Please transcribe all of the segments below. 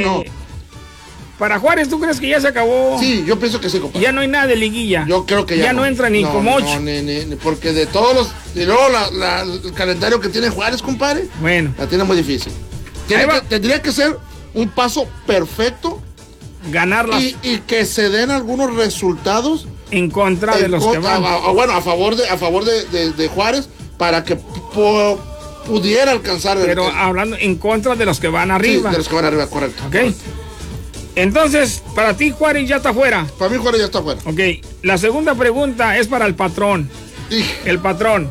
no. Para Juárez, ¿tú crees que ya se acabó? Sí, yo pienso que sí, compadre. Ya no hay nada de liguilla. Yo creo que ya no entra ni como 8. No, porque de todos los... Y luego el calendario que tiene Juárez, compadre, bueno, la tiene muy difícil. Tendría que ser un paso perfecto. Ganarlas. Y que se den algunos resultados en contra de los que van. Bueno, a favor de Juárez, para que pudiera alcanzar. Pero hablando en contra de los que van arriba. Sí, de los que van arriba, correcto. Ok. Entonces, para ti Juárez ya está fuera. Para mí Juárez ya está fuera. Ok. La segunda pregunta es para el patrón. El patrón.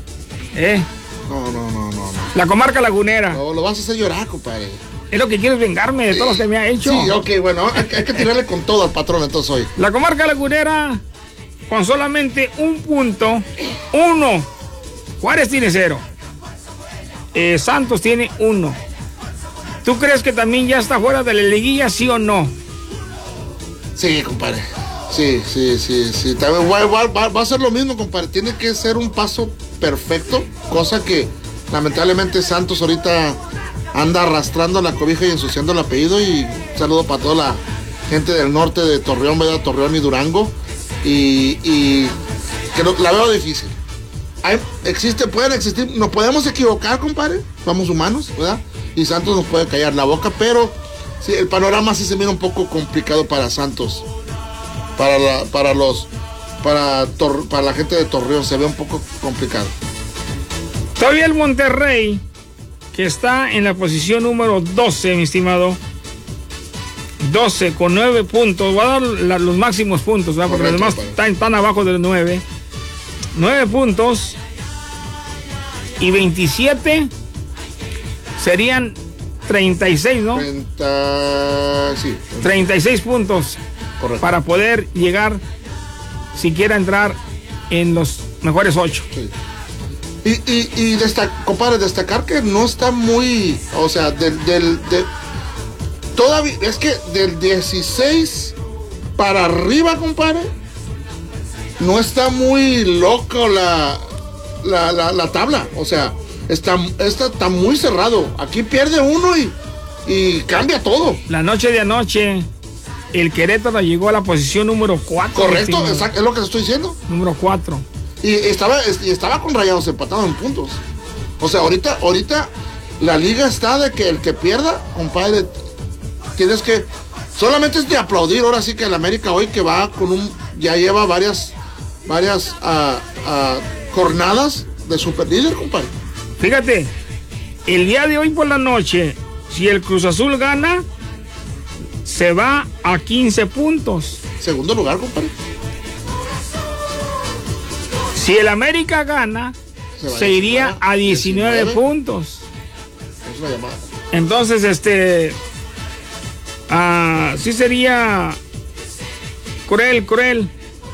No. La comarca lagunera. No, lo vas a hacer llorar, compadre. Es lo que quieres vengarme de todos los que me ha hecho. Sí, ok, bueno, hay que tirarle con todo al patrón entonces hoy. La comarca lagunera, con solamente un punto, 1. Juárez tiene 0. Santos tiene 1. ¿Tú crees que también ya está fuera de la liguilla, sí o no? Sí, compadre. Sí. También va a ser lo mismo, compadre. Tiene que ser un paso perfecto, cosa que lamentablemente Santos ahorita anda arrastrando la cobija y ensuciando el apellido. Y un saludo para toda la gente del norte de Torreón, ¿verdad? Torreón y Durango. Y que la veo difícil. Pueden existir, nos podemos equivocar, compadre. Somos humanos, ¿verdad? Y Santos nos puede callar la boca, pero sí, el panorama sí se mira un poco complicado para Santos. Para la gente de Torreón se ve un poco complicado. Todavía el Monterrey, que está en la posición número 12, mi estimado. 12 con 9 puntos. Voy a dar los máximos puntos, ¿verdad? Porque los demás están abajo de los 9. 9 puntos. Y 27 serían 36, ¿no? 36 puntos. Correcto. Para poder llegar, siquiera entrar en los mejores 8. Sí. Y compadre, destacar que no está muy, o sea, todavía, es que del 16 para arriba, compadre, no está muy loco la tabla, o sea, está muy cerrado. Aquí pierde uno y cambia todo. La noche de anoche, el Querétaro llegó a la posición número 4. Correcto, exacto, es lo que te estoy diciendo. Número 4. Y estaba con Rayados empatados en puntos. O sea, ahorita la liga está de que el que pierda, compadre, tienes que... Solamente es de aplaudir ahora sí que el América hoy que va ya lleva varias jornadas de superlíder, compadre. Fíjate, el día de hoy por la noche, si el Cruz Azul gana, se va a 15 puntos. Segundo lugar, compadre. Si el América gana, se iría a 19 puntos. Es una llamada. Entonces, sí sería cruel.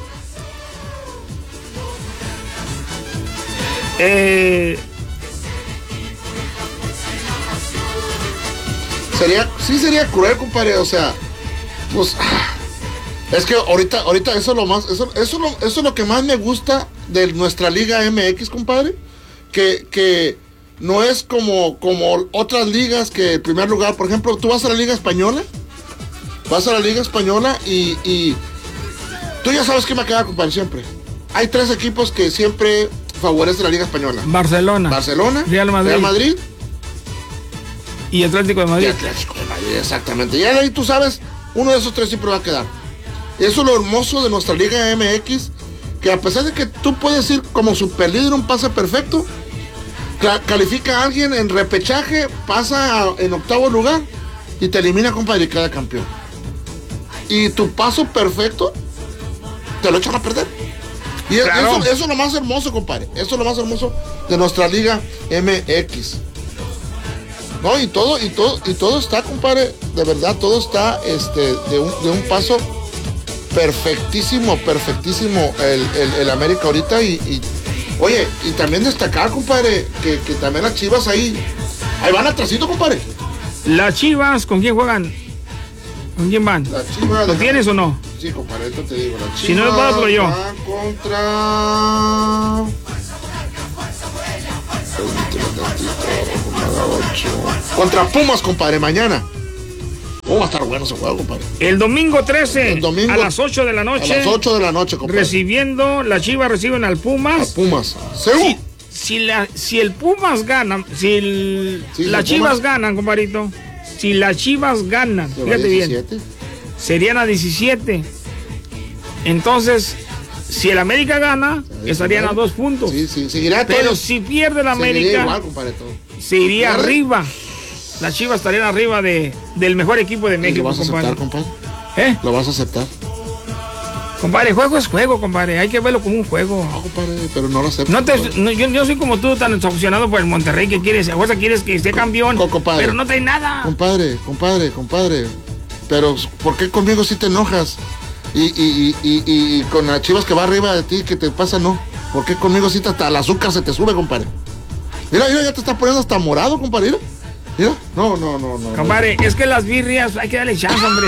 Sería cruel, compadre, o sea, pues es que ahorita eso es lo que más me gusta de nuestra Liga MX, compadre, que no es como otras ligas que en primer lugar, por ejemplo, tú vas a la Liga Española y tú ya sabes que me queda, compadre, siempre. Hay 3 equipos que siempre favorecen la Liga Española. Barcelona, Real Madrid y Atlético de Madrid. Exactamente. Y ahí tú sabes, uno de esos 3 siempre va a quedar. Eso es lo hermoso de nuestra Liga MX, que a pesar de que tú puedes ir como superlíder, un pase perfecto, califica a alguien en repechaje, pasa en 8º lugar y te elimina, compadre, y queda campeón. Y tu paso perfecto te lo echan a perder. Y claro. Eso es lo más hermoso, compadre. Eso es lo más hermoso de nuestra Liga MX. No, y todo está, compadre, de verdad, todo está de un paso perfectísimo el América ahorita y oye, y también destacar, compadre, que también las Chivas ahí van atrasito, compadre. Las Chivas, ¿con quién juegan? ¿Con quién van? Las Chivas. ¿Lo tienes o no? Sí, compadre, esto te digo. Las Chivas, si no lo puedo yo. Van contra Pumas, compadre, mañana. va a estar bueno ese juego, compadre. El domingo 13, El domingo, a las 8 de la noche. A las 8 de la noche, compadre. Recibiendo, las Chivas reciben al Pumas. A Pumas. ¿Seguro? Si el Pumas gana, las Chivas ganan, compadrito. Si las Chivas ganan, fíjate bien, serían a 17. Entonces, si el América gana, estarían a 2 puntos. Sí, seguirá. Pero si pierde el América, igual, compadre, todo. se iría arriba. Las Chivas estarían arriba del mejor equipo de México. ¿Lo vas a aceptar, compadre? ¿Lo vas a aceptar? Compadre, juego es juego, compadre. Hay que verlo como un juego. No, compadre, pero no lo acepto. Yo soy como tú, tan obsesionado por el Monterrey, que quieres, a fuerza quieres que esté campeón, pero no trae nada. Compadre. Pero, ¿por qué conmigo sí te enojas? Y con las Chivas que va arriba de ti, que te pasa, no. ¿Por qué conmigo sí hasta el azúcar se te sube, compadre? Mira, ya te está poniendo hasta morado, compadre. Mira. No. Compadre, es que las birrias hay que darle chance, hombre.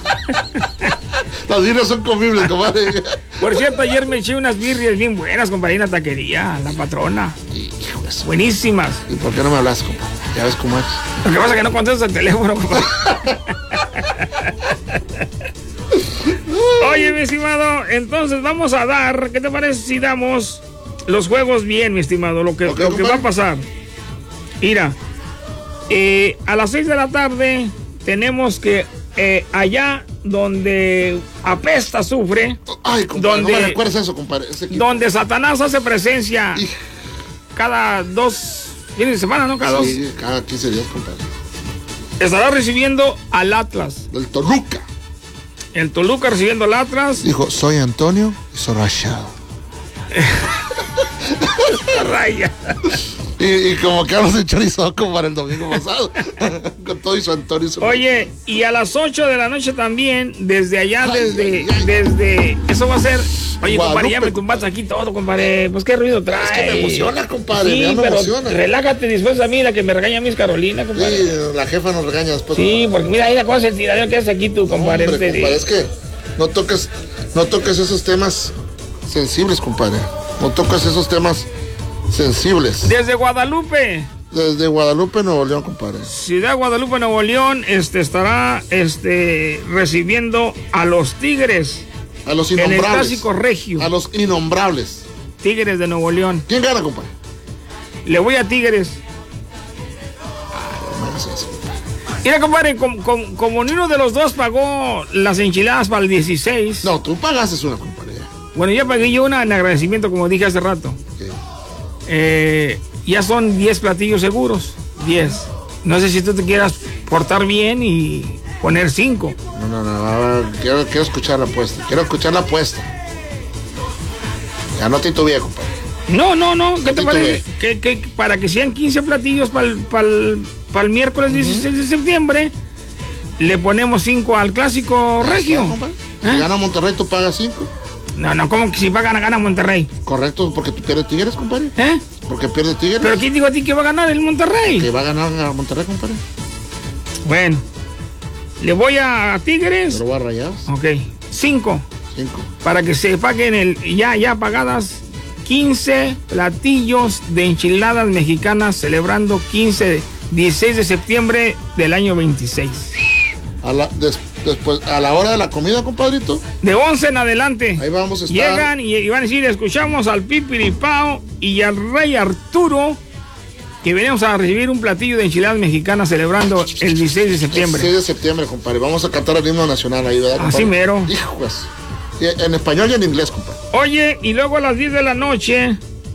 Las birrias son comibles, compadre. Por cierto, ayer me eché unas birrias bien buenas, compadre, en la taquería, La Patrona. Buenísimas. ¿Y por qué no me hablas, compadre? Ya ves cómo es. Lo que pasa es que no contestas el teléfono, compadre. Oye, mi estimado, entonces vamos a dar, ¿qué te parece si damos los juegos bien, mi estimado? Lo que va a pasar. Mira, a las 6 de la tarde tenemos que allá donde apesta sufre. Ay, compadre, no me recuerdes eso, compadre. Donde Satanás hace presencia cada 2 fines de semana, ¿no? Cada 2. Sí, cada 15 días, compadre. Estará recibiendo al Atlas. Del Toluca. El Toluca recibiendo al Atlas. Dijo, soy Antonio y soy rayado. Raya. Y como que hablas de chorizo para el domingo pasado. Con todo y su Antonio y su... Oye, y a las 8 de la noche también, desde allá, desde eso va a ser. Oye, compadre, ya me tumbaste aquí todo, compadre. Pues qué ruido trae. Es que me emociona, compadre. Sí, me pero emociona. Relájate después a mí, la que me regaña a mí es Carolina, compadre. Sí, la jefa nos regaña después. Sí, porque mira ahí la cosa, el tiradero que haces aquí tú, compadre. Hombre, compadre, es que no toques esos temas sensibles, compadre. No toques esos temas sensibles. Desde Guadalupe. Desde Guadalupe, Nuevo León, compadre. Ciudad Guadalupe, Nuevo León, estará recibiendo a los Tigres. A los innombrables. En el Clásico Regio. A los innombrables. Tigres de Nuevo León. ¿Quién gana, compadre? Le voy a Tigres. No me hagas eso, compadre. Mira, compadre, como ni uno de los dos pagó las enchiladas para el 16. No, tú pagaste una, compadre. Bueno, ya pagué yo una en agradecimiento, como dije hace rato. Okay. Ya son 10 platillos seguros. 10. No sé si tú te quieras portar bien y poner 5. No. Quiero escuchar la apuesta. Ya no te titubeé, compadre. No. ¿Qué te parece? Que para que sean 15 platillos para el miércoles 16 de septiembre, le ponemos 5 al Clásico Regio. Si gana Monterrey, tú pagas 5. No, ¿cómo que si va a gana Monterrey? Correcto, porque tú pierdes Tigres, compadre. Porque pierde Tigres. ¿Pero quién dijo a ti que va a ganar el Monterrey? Que va a ganar a Monterrey, compadre. Bueno, le voy a Tigres. Pero va a Rayados. Ok, 5. Para que se paguen ya pagadas 15 platillos de enchiladas mexicanas celebrando 16 de septiembre del año 26. Después, a la hora de la comida, compadrito. De 11 en adelante. Ahí vamos a estar. Llegan y van a decir, escuchamos al Pipiripao y al Rey Arturo, que venimos a recibir un platillo de enchiladas mexicanas celebrando el 16 de septiembre. El 16 de septiembre, compadre. Vamos a cantar el himno nacional ahí, ¿verdad, compadre? Así mero. Hijos. En español y en inglés, compadre. Oye, y luego a las 10 de la noche...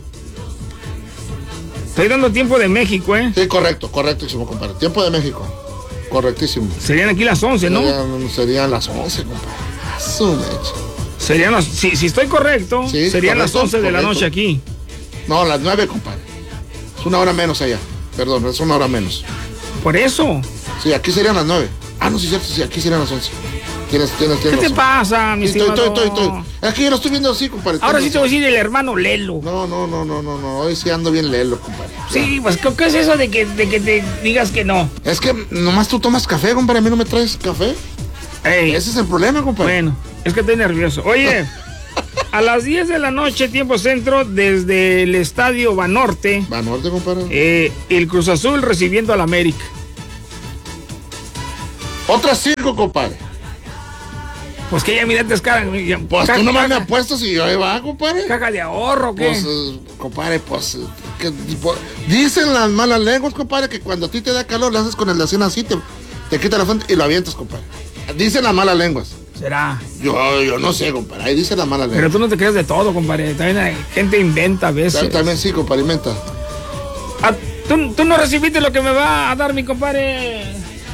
Estoy dando tiempo de México, ¿eh? Sí, correctísimo, compadre. Tiempo de México. Correctísimo. Serían aquí las 11, ¿no? Serían las 11, compadre. Serían las... Si estoy correcto, sí, serían las 11 de la noche aquí. No, las 9, compadre. Es una hora menos allá. Perdón, es una hora menos. ¿Por eso? Sí, aquí serían las 9. No, sí, cierto, sí, aquí serían las 11. Tienes ¿Qué te pasa, mi estimado? Estoy. Es que yo lo estoy viendo así, compadre. Ahora sí te voy a decir el hermano Lelo. No. Hoy sí ando bien Lelo, compadre. Sí, pues, ¿qué es eso de que te digas que no? Es que nomás tú tomas café, compadre. A mí no me traes café. Ey. Ese es el problema, compadre. Bueno, es que estoy nervioso. Oye, a las 10 de la noche, tiempo centro, desde el estadio Banorte. Banorte, compadre. El Cruz Azul recibiendo al América. Otras 5, compadre. Pues que ya mirate, es cara. Pues tú nomás me apuestas y ahí va, compadre. ¿Caja de ahorro o qué? Pues, compadre, pues, dicen las malas lenguas, compadre, que cuando a ti te da calor, le haces con el de así, te quita la fuente y lo avientas, compadre. Dicen las malas lenguas. ¿Será? Yo no sé, compadre, ahí dicen las malas lenguas. Pero tú no te crees de todo, compadre. También hay gente inventa a veces. También sí, compadre, inventa. ¿Tú no recibiste lo que me va a dar mi compadre?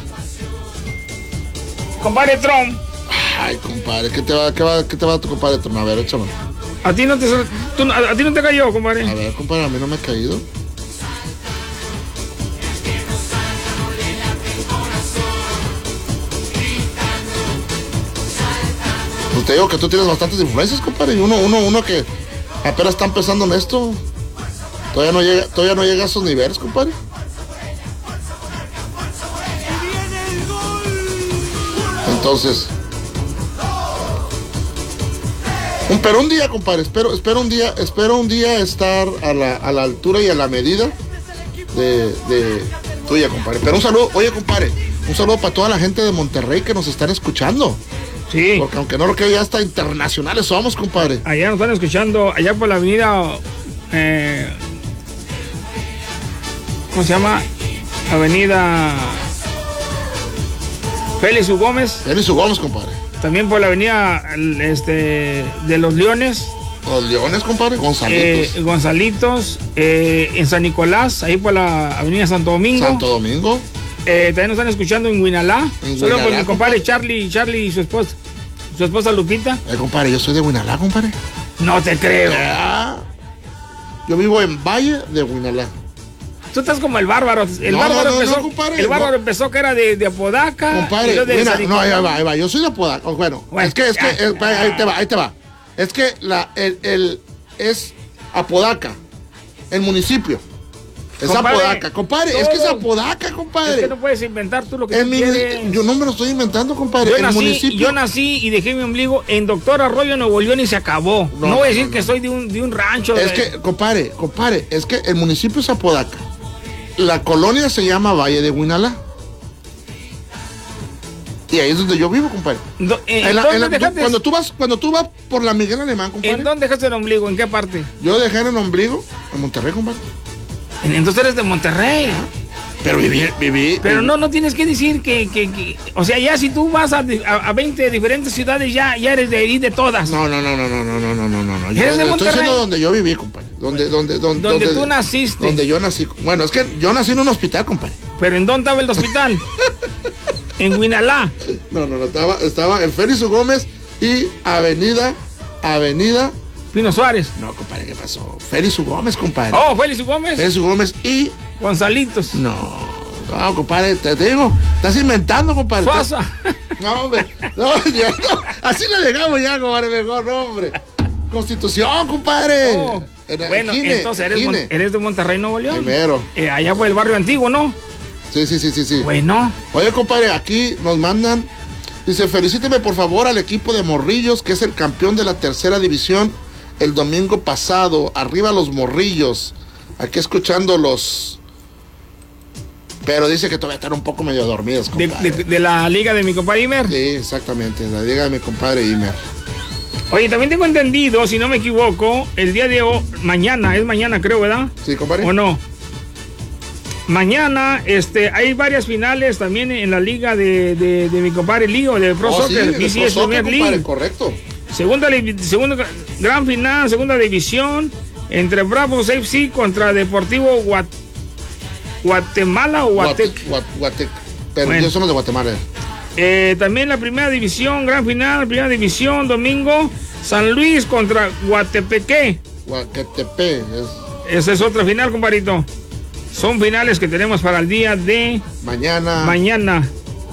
Compadre Trump. Ay, compadre, ¿qué te va a tu compadre Trump? A ver, échame. ¿A ti no te cayó, compadre? A ver, compadre, a mí no me ha caído. Pues te digo que tú tienes bastantes influencias, compadre. Y uno que apenas está empezando en esto. Todavía no llega a esos niveles, compadre. Entonces, pero un día, compadre, espero un día estar a la altura y a la medida de tuya, compadre. Pero un saludo, oye, compadre, un saludo para toda la gente de Monterrey que nos están escuchando. Sí. Porque aunque no lo creo, ya hasta internacionales somos, compadre. Allá nos están escuchando, allá por la avenida, ¿cómo se llama? Avenida Félix U. Gómez. Félix U. Gómez, compadre. También por la avenida de los Leones. Los Leones, compadre, Gonzalitos. Gonzalitos, en San Nicolás, ahí por la avenida Santo Domingo. Santo Domingo. También nos están escuchando en Huinalá. Solo por mi compadre Charlie y su esposa Lupita. Compadre, yo soy de Huinalá, compadre. No te creo. Yo vivo en Valle de Huinalá. Tú estás como el bárbaro. El bárbaro compadre, empezó que era de Apodaca. Compadre, ahí va. Yo soy de Apodaca. Bueno, es que ahí te va. Es que es Apodaca, el municipio. Es Apodaca, compadre. Es que es Apodaca, compadre. Es que no puedes inventar tú lo que tú quieres. Yo no me lo estoy inventando, compadre. Yo nací y dejé mi ombligo en Doctor Arroyo, Nuevo León, y se acabó. No voy a decir que soy de un rancho. Es que, compadre, es que el municipio es Apodaca. La colonia se llama Valle de Huinalá. Y ahí es donde yo vivo, compadre. Cuando tú vas por la Miguel Alemán, compadre. ¿En dónde dejaste el ombligo? ¿En qué parte? Yo dejé en el ombligo en Monterrey, compadre. Entonces eres de Monterrey. Pero viví. Pero no tienes que decir que o sea, ya si tú vas a 20 diferentes ciudades, ya eres de ahí de todas. No. ¿Eres de Monterrey? Estoy diciendo donde yo viví, compadre. Donde tú naciste. Donde yo nací. Bueno, es que yo nací en un hospital, compadre. ¿Pero en dónde estaba el hospital? En Huinalá. No, estaba en Félix U. Gómez y Avenida Pino Suárez. No, compadre, ¿qué pasó? Félix U. Gómez, compadre. Oh, Félix U. Gómez. Félix U. Gómez y Gonzalitos. No, compadre, te digo, estás inventando, compadre. Suaza. No, hombre, no, así le dejamos ya, compadre, mejor, no, hombre. Constitución, compadre. Oh. Bueno, entonces eres de Monterrey, Nuevo León. Primero. Allá por el barrio antiguo, ¿no? Sí. Bueno. Oye, compadre, aquí nos mandan, dice, felicíteme por favor al equipo de Morrillos, que es el campeón de la tercera división el domingo pasado. Arriba los Morrillos. Aquí escuchándolos. Pero dice que todavía están un poco medio dormidos, compadre. De la liga de mi compadre Imer. Sí, exactamente, la liga de mi compadre Imer. Oye, también tengo entendido, si no me equivoco, el día de hoy, es mañana creo, ¿verdad? Sí, compadre. ¿O no? Mañana hay varias finales también en la liga de mi compadre Lío, de Pro Soccer. Sí, BCS Premier League. Correcto. Segunda gran final, segunda división, entre Bravos FC contra Deportivo Guatemala o Guatec. Pero bueno, ellos son los de Guatemala. También la primera división, gran final, primera división, domingo, San Luis contra Guatepeque. Esa es otra final, compadrito. Son finales que tenemos para el día de mañana.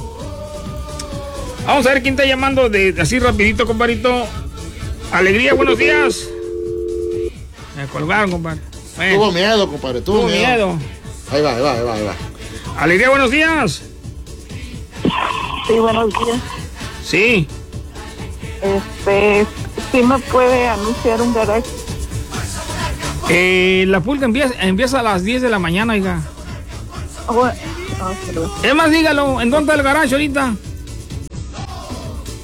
Vamos a ver quién está llamando así rapidito, compadrito. Alegría, buenos días. Me colgaron, compadre. Bueno. Tuvo miedo, compadre, tuvo miedo. Ahí va. Alegría, buenos días. Sí, buenos días. Sí. ¿Sí me puede anunciar un garage? La pulga empieza a las 10 de la mañana, oiga. Perdón. Es más, dígalo, ¿en dónde está el garage ahorita?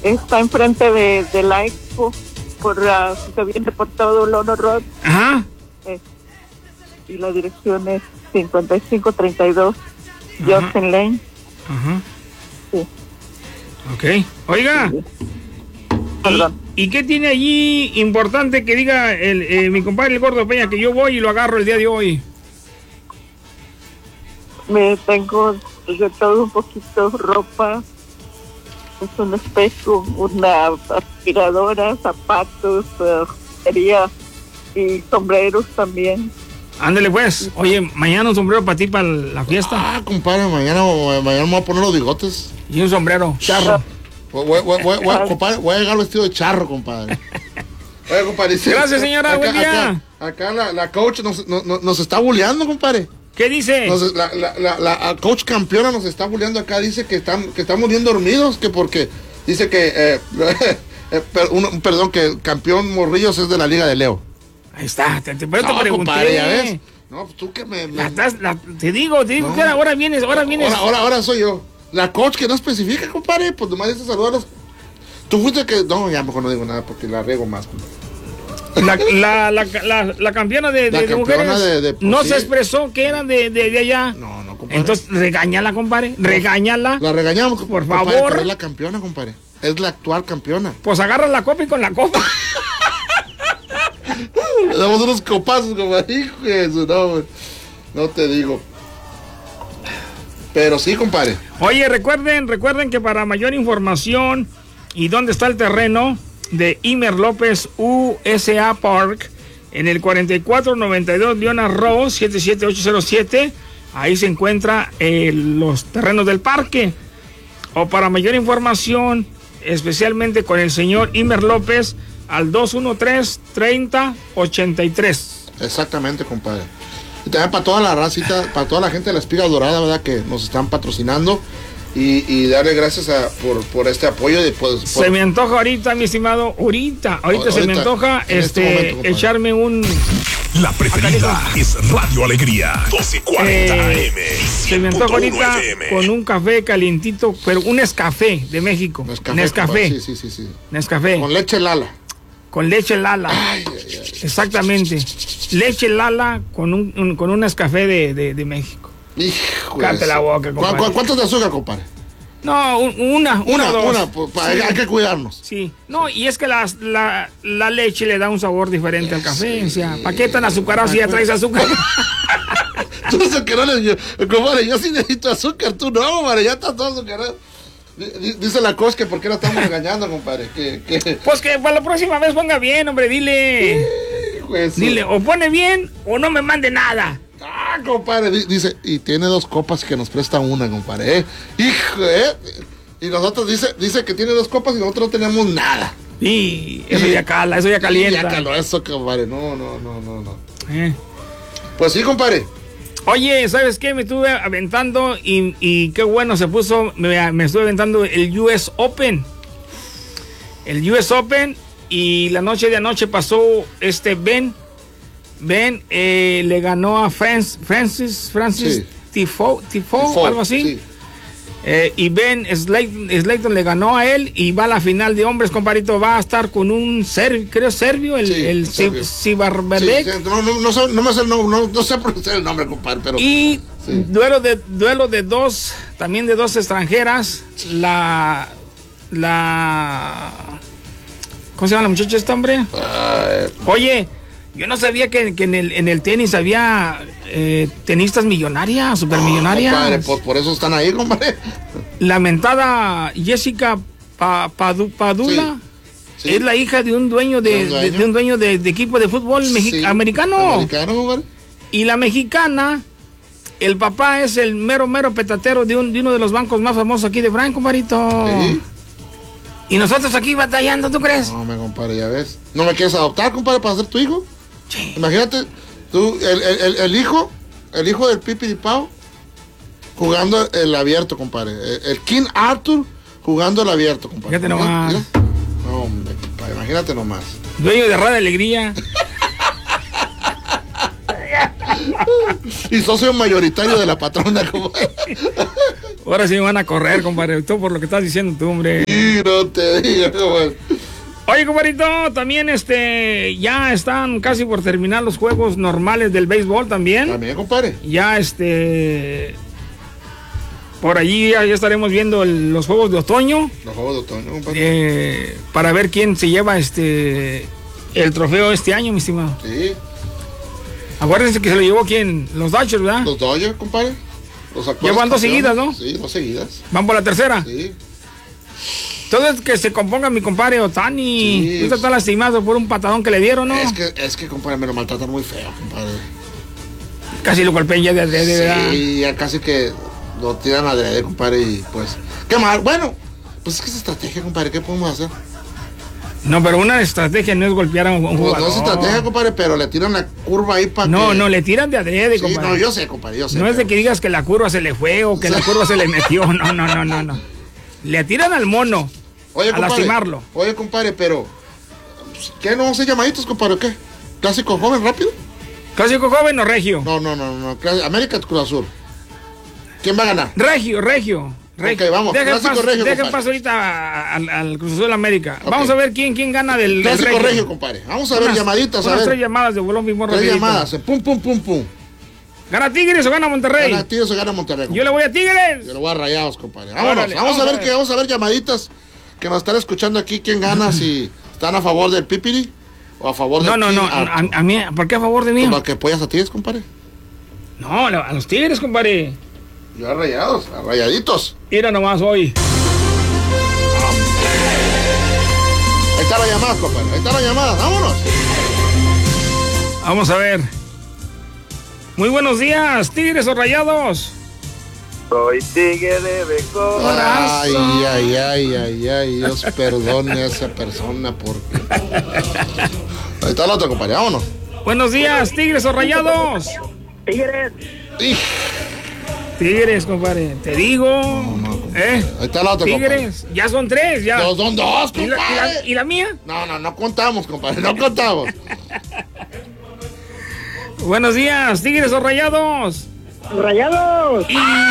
está enfrente de la Expo, si se viene por todo Lono Road. Ajá. Y la dirección es 5532 Johnson Lane. Ajá. Sí. Ok. Oiga. Perdón. ¿Y qué tiene allí importante que diga mi compadre el Gordo Peña que yo voy y lo agarro el día de hoy? Me tengo de todo un poquito, ropa, es un espejo, una aspiradora, zapatos, joyería y sombreros también. Ándale pues. Oye, mañana un sombrero para ti para la fiesta. Ah, compadre, mañana me voy a poner los bigotes. Y un sombrero. Charro. Compadre, voy a llegar vestido de charro, compadre. Oye, compadre. Gracias, señora. Buen día. Acá la coach nos está bulleando, compadre. ¿Qué dice? La coach campeona nos está bulleando acá. Dice que estamos bien dormidos. Que porque dice que perdón, que el campeón Morrillos es de la Liga de Leo. Ahí está, te pregunté. Compadre, ¿ya ves? No, pues tú que te digo no. que ahora vienes. Ahora soy yo. La coach que no especifica, compadre, pues nomás dice saludos. Tú fuiste que... No, ya mejor no digo nada porque la riego más. La campeona de mujeres no se expresó que era de allá. No, compadre. Entonces, regáñala, compadre. Regáñala. La regañamos, por compadre, favor. pero es la campeona, compadre. Es la actual campeona. Pues agarra la copa y con la copa. Le damos unos copazos, compadre. Hijo de su nombre. No te digo. Pero sí, compadre. Oye, recuerden que para mayor información y dónde está el terreno de Imer López USA Park, en el 4492 Leona Road 77807, ahí se encuentra los terrenos del parque. O para mayor información, especialmente con el señor Imer López, al 213-3083. Exactamente, compadre. Y también para toda la racita, para toda la gente de la Espiga Dorada, ¿verdad? Que nos están patrocinando. Y darle gracias por este apoyo. Se me antoja ahorita, mi estimado, ahorita se me antoja momento, echarme un... La preferida es Radio Alegría, 1240 AM. Se me antoja ahorita con un café calientito, pero un Nescafé de México. Nescafé. Sí. Nescafé. Con leche Lala. Con leche Lala. Ay. Exactamente. Leche Lala con un Nescafé de México. Hijo. Cállate la boca, compadre. ¿Cuántos de azúcar, compadre? No, una, dos. Sí. Hay que cuidarnos. Sí. No, y es que la leche le da un sabor diferente al café. O sea, ¿para qué tan azucarado si ya traes azúcar? Tú azucarado, compadre, yo sí necesito azúcar. Tú no, compadre, ya estás todo azucarado. Dice la coach que por qué la estamos regañando, compadre. Pues que para la próxima vez ponga bien, hombre, dile. Dile, o pone bien o no me mande nada. Ah, compadre, dice, y tiene 2 copas que nos presta una, compadre. Hijo, y nosotros dice que tiene 2 copas y nosotros no tenemos nada. Y eso ya cala, eso ya calienta. Ya caló eso, compadre. No. Pues sí, compadre. Oye, ¿sabes qué? Me estuve aventando y qué bueno se puso. Me estuve aventando el US Open. El US Open. Y la noche de anoche pasó Ben le ganó a Francis sí. Tifo, algo así. Sí. Y Ben Slayton le ganó a él y va a la final de hombres, compadrito. Va a estar con un serbio, el Cibarberek. Sí, no sé pronunciar el nombre, compadre, pero... Y sí. duelo de dos extranjeras. ¿Cómo se llama la muchacha esta, hombre? Oye, yo no sabía que en el tenis había tenistas millonarias, supermillonarias. Compadre, pues por eso están ahí, compadre. Lamentada Jessica Padula. Sí. Es la hija de un dueño de equipo de fútbol americano, compadre. Y la mexicana, el papá es el mero petatero de uno de los bancos más famosos aquí de Franco, compadrito. Sí. Y nosotros aquí batallando, ¿tú crees? No, me compadre, ya ves. ¿No me quieres adoptar, compadre, para ser tu hijo? Sí. Imagínate, tú, el hijo del Pipiripao jugando el abierto, compadre. El King Arthur jugando el abierto, compadre. Fíjate nomás. Mira. No, hombre, compadre, imagínate nomás. Dueño de Radio Alegría. Y socio mayoritario de la patrona, compadre. Ahora sí me van a correr, compadre. Tú por lo que estás diciendo tú, hombre. Y no te digas, compadre. Oye, compadrito, también ya están casi por terminar los juegos normales del béisbol también. También, compadre. Ya por allí ya estaremos viendo los juegos de otoño. Los juegos de otoño, compadre. Para ver quién se lleva el trofeo este año, mi estimado. Sí. Acuérdense que se lo llevó quién, los Dodgers, ¿verdad? Los Dodgers, compadre. Llevan 2 seguidas, ¿no? Sí, 2 seguidas. ¿Van por la tercera? Sí. Entonces que se componga mi compadre Otani. Sí. Usted está lastimado por un patadón que le dieron, ¿no? Es que, compadre, me lo maltratan muy feo, compadre. Casi lo golpean ya de verdad. Sí, ya casi que lo tiran adrede, compadre, y pues... Qué mal. Bueno, pues es que es estrategia, compadre. ¿Qué podemos hacer? No, pero una estrategia no es golpear a un Pues jugador. no es estrategia, compadre, pero le tiran la curva ahí para No, que... no, le tiran de adrede, Sí, compadre. no, yo sé, compadre, yo sé. No es de pero- que digas que la curva se le fue o que la curva se le metió. No. Le tiran al mono. Oye, a compadre, lastimarlo. Oye, compadre, pero... ¿Qué no vamos a hacer llamaditos, compadre, o qué? ¿Clásico joven, rápido? ¿Clásico joven o regio? No. América Cruz Azul. ¿Quién va a ganar? Regio. Ok, vamos, clásico regio, Dejen compadre. paso ahorita al Cruz Azul América. Ok. Vamos a ver quién gana del Clásico regio, compadre. Vamos a ver llamaditas, a unas 3 ver. llamadas de bolón mismo 3 rapidito. llamadas. Pum. ¿Gana Tigres o gana Monterrey? Gana Tigres o gana Monterrey. Yo le voy a Tigres. Yo le voy a Rayados, compadre. Vámonos. Órale, vamos a ver ver. vamos a ver llamaditas que nos están escuchando aquí. ¿Quién gana? Si están a favor del Pipiri o a favor del No. A mí, ¿por qué a favor de mí? ¿Como que apoyas a Tigres, compadre? No, a los Tigres, compadre. Yo a Rayados, a Rayaditos. Mira nomás hoy. Ahí está la llamada, compadre. Ahí está la llamada. Vámonos. Vamos a ver. Muy buenos días, Tigres o Rayados. Soy tigre de corazón. Ay. Dios perdone a esa persona porque... Ahí está la otra, compadre. Vámonos. Buenos días, Tigres o Rayados. Tigres. Ij, Tigres, compadre. Te digo. Ahí está la otra, compadre. Tigres. Ya son 3, ya. Son 2, ¿Y compadre. y la mía? No contamos, compadre. No contamos. Buenos días, Tigres o Rayados. Rayados.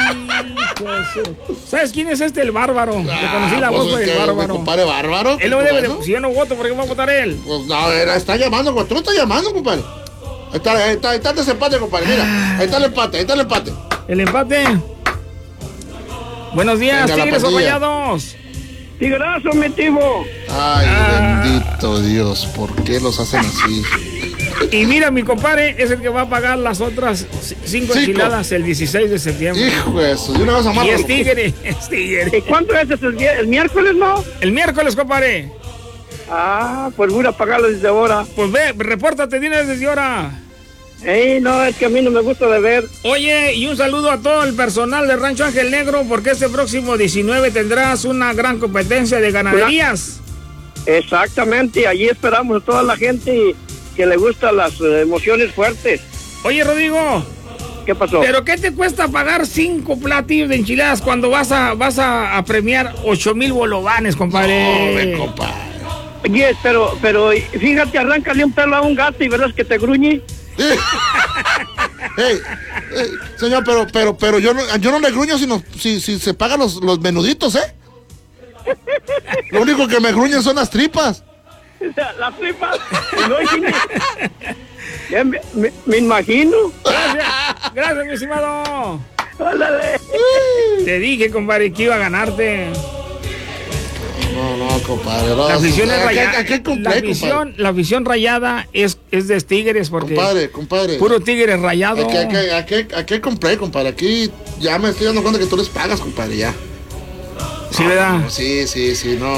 ¿Sabes quién es el bárbaro? Le conocí la voz pues, del ¿qué, mi bárbaro. compadre bárbaro. Él no debe Bueno, si yo no voto, ¿por qué va a votar él? Pues no, está llamando, compadre. Tú no estás llamando, compadre. Ahí está el desempate, compadre. Mira, ahí está el empate. El empate. Buenos días, Venga, la Tigres o pandilla. Rayados. Tigrazo, mi tivo. Ay, bendito Dios, ¿por qué los hacen así? Y mira, mi compadre es el que va a pagar las otras 5 enchiladas el 16 de septiembre. Hijo de eso, de una vez a Y más. es Tigre. ¿Y cuánto es el miércoles, no? El miércoles, compadre. Ah, pues voy a pagarlo desde ahora. Pues ve, repórtate, tienes desde ahora. No, es que a mí no me gusta de ver. Oye, y un saludo a todo el personal de Rancho Ángel Negro, porque este próximo 19 tendrás una gran competencia de ganaderías. Exactamente, allí esperamos a toda la gente que le gustan las emociones fuertes. Oye, Rodrigo, ¿Qué pasó? ¿pero qué te cuesta pagar 5 platillos de enchiladas cuando vas a premiar 8,000 bolovanes, compadre? No, compadre. Oye, pero fíjate, arráncale un pelo a un gato y verás que te gruñe. Ey, señor, pero yo no le gruño si se pagan los menuditos, ¿eh? Lo único que me gruñen son las tripas. Las tripas. No, ya me imagino. Gracias, mi estimado. Ándale. Te dije, compadre, que iba a ganarte. No, compadre. No, La afición es rayada. ¿A qué compré, compadre? La afición rayada es de Tigres porque Compadre. puro Tigre rayado. ¿A qué compré, compadre? Aquí ya me estoy dando cuenta que tú les pagas, compadre, ya. Sí, ¿verdad? No, sí, no.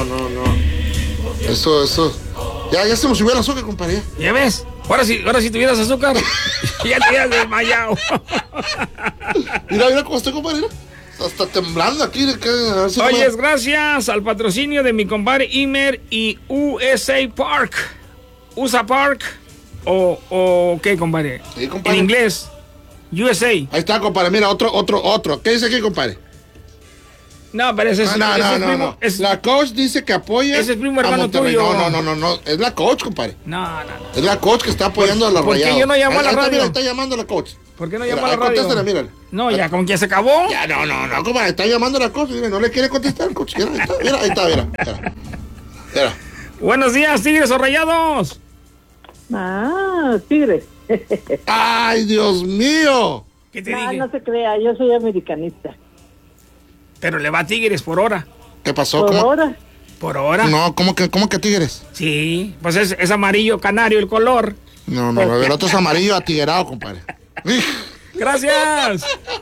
Eso. Ya se me subió el azúcar, compadre. ¿Ya ves? Ahora si tuvieras azúcar, ya te hubieras desmayado. Mira cómo estoy, compadre. Mira. Hasta temblando aquí. A ver si no Oye, me- es gracias al patrocinio de mi compadre Imer y USA Park. USA Park o ¿qué, compadre? Sí, compadre. En inglés, USA. Ahí está, compadre. Mira, otro. ¿Qué dice aquí, compadre? No, pero ese es, ese es primo. No. La coach dice que apoya. Ese es primo a hermano Monterrey. tuyo. No. Es la coach, compadre. No. Es la coach que está apoyando a la ¿Por qué Rayados. yo no llamo a la Ahí está, radio? mira, está llamando a la coach. ¿Por qué no llama a la radio? Contéstale, mírale. No, ya, como que ya se acabó. Ya, no, compadre, está llamando la cosa. Mira, no le quiere contestar, coche. Mira, ahí está, mira. Buenos días, Tigres o Rayados. Tigres. ¡Ay, Dios mío! ¿Qué te dije? No se crea, yo soy americanista. Pero le va a Tigres por hora. ¿Qué pasó? ¿Por ¿Cómo? hora? ¿Por hora? No, ¿cómo que Tigres? Sí, pues es amarillo canario el color. No, el otro es amarillo atiguerado, compadre. Gracias.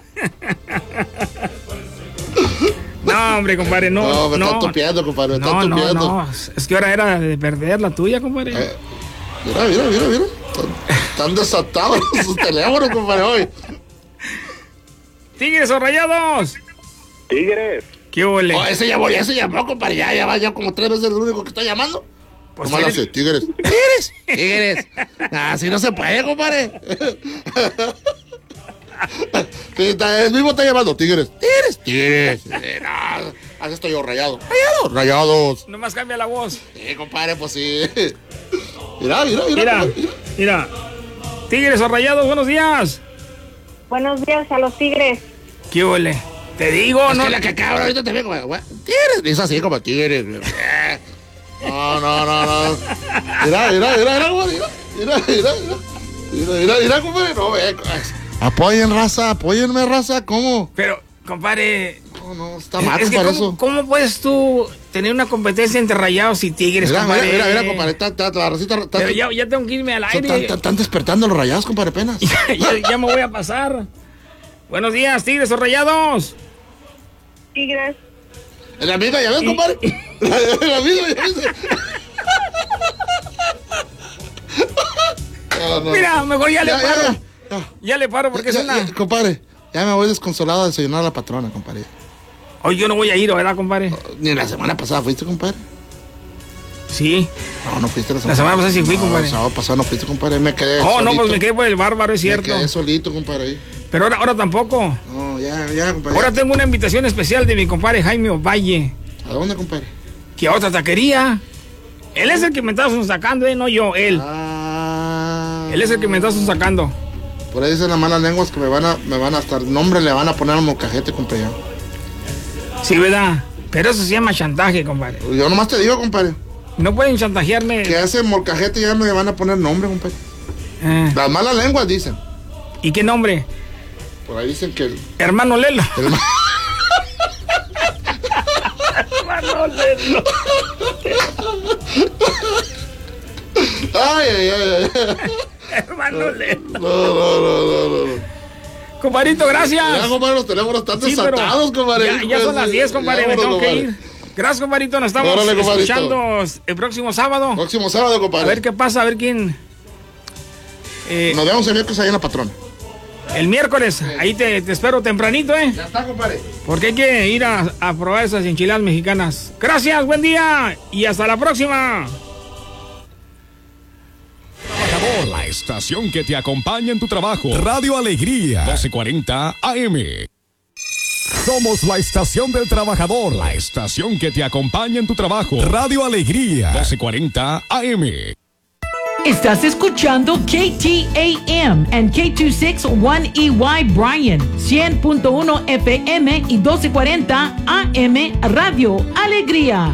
No, hombre, compadre, no. Me está tupiendo, compadre, me está tupiendo. No, es que ahora era de perder la tuya, compadre. Mira. Están desatados sus teléfonos, compadre, hoy. ¿Tigres o Rayados? Tigres. ¿Qué ole? Ese llamó, compadre, ya va como 3 veces el único que está llamando. Pues ¿Cómo lo hace? Tigres. Así no se puede, compadre. El mismo está llamando, Tigres. Así estoy yo, Rayados. Nomás cambia la voz. Sí, compadre, pues sí. Mira. Tigres o Rayados, buenos días. Buenos días a los Tigres. ¿Qué ole? Te digo, Es no. que la que acaba ahorita te veo, güey. Tigres. Es así como Tigres. No. Mira, compadre. No, apóyenme, raza. ¿Cómo? Pero, compadre. No, está mal, es que compadre, eso. ¿cómo puedes tú tener una competencia entre Rayados y Tigres, compadre? Mira, compadre. La racita. Pero ya tengo que irme al aire. Están despertando los Rayados, compadre, apenas. ya me voy a pasar. Buenos días, Tigres o Rayados. Tigres. El amigo, ya ves, compadre. El amigo, ya ves. No. Mira, mejor ya le paro. Ya le paro porque es una... Compadre, ya me voy desconsolado a desayunar a la patrona, compadre. Hoy yo no voy a ir, ¿verdad, compadre? Ni la semana pasada fuiste, compadre. Sí. No fuiste La semana pasada sí fui, compadre. La semana pasada no fuiste, compadre. Me quedé Oh, solito. no, pues me quedé por el bárbaro, es cierto. Me quedé solito, compadre, ahí. Pero ahora tampoco. No, ya, compadre. Ahora tengo una invitación especial de mi compadre Jaime Ovalle. ¿A dónde, compadre? Que a otra taquería. Él es el que me está sacando, no yo, él. Él es el que me está sacando. Por ahí dicen las malas lenguas que me van a hasta el nombre le van a poner al molcajete, compadre. Sí, ¿verdad? Pero eso se llama chantaje, compadre. Yo nomás te digo, compadre. No pueden chantajearme. Que ese molcajete ya me van a poner nombre, compadre. Las malas lenguas dicen. ¿Y qué nombre? Por ahí dicen que Hermano Lelo. Hermano Lelo. Ay. Hermano Lelo. No. Compadrito, gracias. Ya, compadre, los teléfonos están desatados, pero compadre. Ya son las 10, compadre, me tengo que ir. Gracias, compadrito, nos estamos escuchando el próximo sábado. Próximo sábado, compadre. A ver qué pasa, a ver quién. Nos vemos el miércoles ahí en la patrona. El miércoles, ahí te espero tempranito, Ya está, compadre. Porque hay que ir a probar esas enchiladas mexicanas. Gracias, buen día y hasta la próxima. La estación que te acompaña en tu trabajo. Radio Alegría, 1240 AM. Somos la estación del trabajador. La estación que te acompaña en tu trabajo. Radio Alegría, 1240 AM. Estás escuchando KTAM and K261EY Bryan, 100.1 FM y 1240 AM Radio Alegría.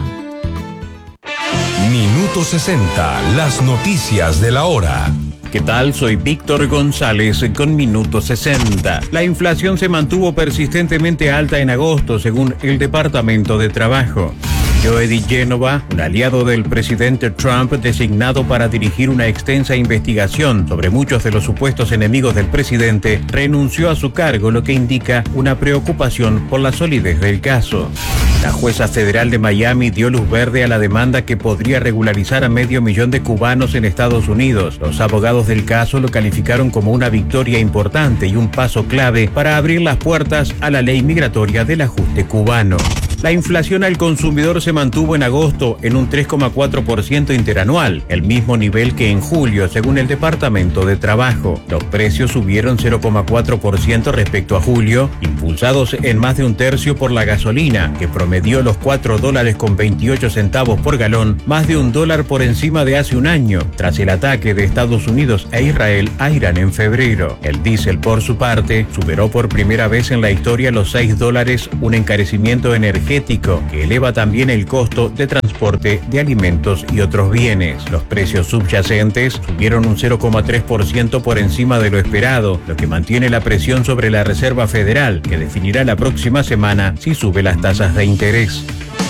Minuto 60, las noticias de la hora. ¿Qué tal? Soy Víctor González con Minuto 60. La inflación se mantuvo persistentemente alta en agosto, según el Departamento de Trabajo. Joe DiGenova, un aliado del presidente Trump designado para dirigir una extensa investigación sobre muchos de los supuestos enemigos del presidente, renunció a su cargo, lo que indica una preocupación por la solidez del caso. La jueza federal de Miami dio luz verde a la demanda que podría regularizar a 500,000 de cubanos en Estados Unidos. Los abogados del caso lo calificaron como una victoria importante y un paso clave para abrir las puertas a la ley migratoria del ajuste cubano. La inflación al consumidor se mantuvo en agosto en un 3,4% interanual, el mismo nivel que en julio, según el Departamento de Trabajo. Los precios subieron 0,4% respecto a julio, impulsados en más de un tercio por la gasolina, que promedió los $4.28 por galón, más de $1 por encima de hace un año, tras el ataque de Estados Unidos e Israel a Irán en febrero. El diésel, por su parte, superó por primera vez en la historia los $6, un encarecimiento energético que eleva también el costo de transporte de alimentos y otros bienes. Los precios subyacentes subieron un 0,3% por encima de lo esperado, lo que mantiene la presión sobre la Reserva Federal, que definirá la próxima semana si sube las tasas de interés.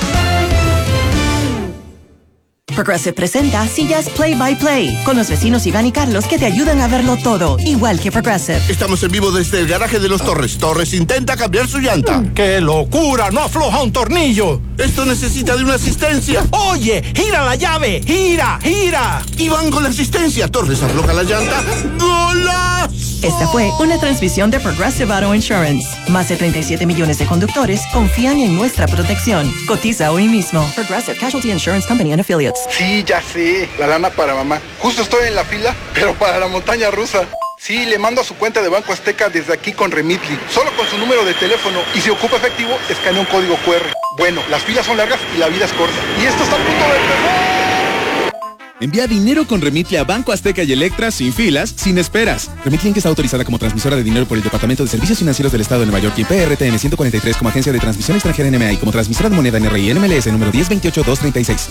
Progressive presenta Sillas Play by Play, con los vecinos Iván y Carlos que te ayudan a verlo todo, igual que Progressive. Estamos en vivo desde el garaje de los Torres. Torres intenta cambiar su llanta. ¡Qué locura! ¡No afloja un tornillo! Esto necesita de una asistencia. ¡Oye! ¡Gira la llave! ¡Gira! ¡Gira! Iván con la asistencia. Torres afloja la llanta. ¡Golazo! Esta fue una transmisión de Progressive Auto Insurance. Más de 37 millones de conductores confían en nuestra protección. Cotiza hoy mismo. Progressive Casualty Insurance Company and Affiliates. Sí, ya sé. La lana para mamá. Justo estoy en la fila, pero para la montaña rusa. Sí, le mando a su cuenta de Banco Azteca desde aquí con Remitly. Solo con su número de teléfono. Y si ocupa efectivo, escanea un código QR. Bueno, las filas son largas y la vida es corta. Y esto está a punto de empezar. Envía dinero con Remitly a Banco Azteca y Electra sin filas, sin esperas. Remitly Inc. está autorizada como transmisora de dinero por el Departamento de Servicios Financieros del Estado de Nueva York y PRTN 143 como agencia de transmisión extranjera NMA y como transmisora de moneda NRI NMLS número 1028-236.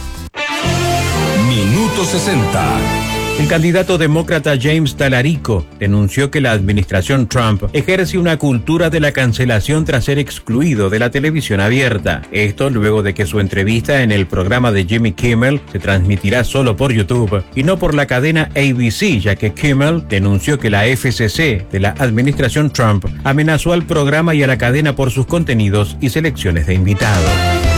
Minuto 60. El candidato demócrata James Talarico denunció que la administración Trump ejerce una cultura de la cancelación tras ser excluido de la televisión abierta. Esto luego de que su entrevista en el programa de Jimmy Kimmel se transmitirá solo por YouTube y no por la cadena ABC, ya que Kimmel denunció que la FCC de la administración Trump amenazó al programa y a la cadena por sus contenidos y selecciones de invitados.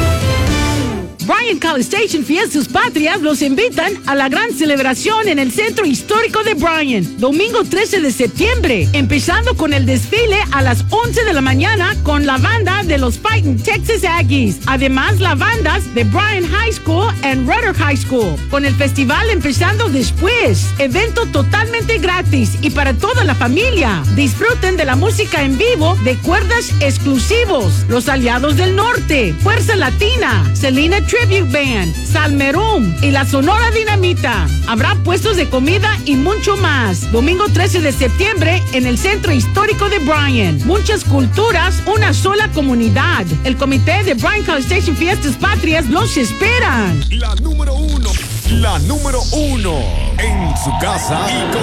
Bryan College Station Fiestas Patrias los invitan a la gran celebración en el Centro Histórico de Bryan, domingo 13 de septiembre, empezando con el desfile a las 11 de la mañana con la banda de los Fighting Texas Aggies. Además, las bandas de Bryan High School and Rudder High School, con el festival empezando después. Evento totalmente gratis y para toda la familia. Disfruten de la música en vivo de cuerdas exclusivos, Los Aliados del Norte, Fuerza Latina, Selena Tribute Band, Salmerum y la Sonora Dinamita. Habrá puestos de comida y mucho más. Domingo 13 de septiembre en el Centro Histórico de Bryan. Muchas culturas, una sola comunidad. El comité de Bryan College Station Fiestas Patrias los esperan. La número uno en su casa y